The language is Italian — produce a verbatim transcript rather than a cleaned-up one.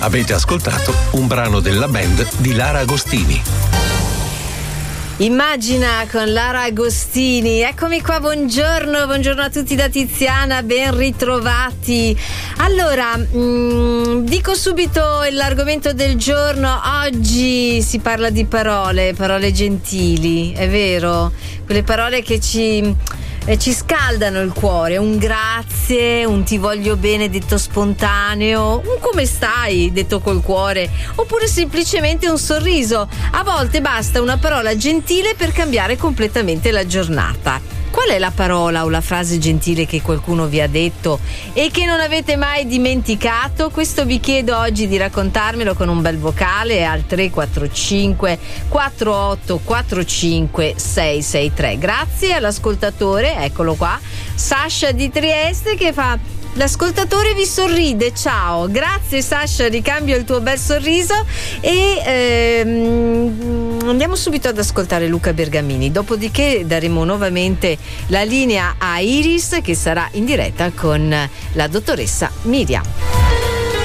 Avete ascoltato un brano della band di Lara Agostini. Immagina con Lara Agostini. Eccomi qua, buongiorno, buongiorno a tutti da Tiziana, ben ritrovati. Allora, mh, dico subito l'argomento del giorno. Oggi si parla di parole, parole gentili, è vero? Quelle parole che ci... E ci scaldano il cuore, un grazie, un ti voglio bene detto spontaneo, un come stai detto col cuore, oppure semplicemente un sorriso. A volte basta una parola gentile per cambiare completamente la giornata. Qual è la parola o la frase gentile che qualcuno vi ha detto e che non avete mai dimenticato? Questo vi chiedo oggi di raccontarmelo con un bel vocale al tre quattro cinque quattro otto quattro cinque sei sei tre. Grazie all'ascoltatore, eccolo qua, Sasha di Trieste, che fa: l'ascoltatore vi sorride, ciao. Grazie Sasha, ricambio il tuo bel sorriso e ehm, andiamo subito ad ascoltare Luca Bergamini, dopodiché daremo nuovamente la linea a Iris, che sarà in diretta con la dottoressa Miriam.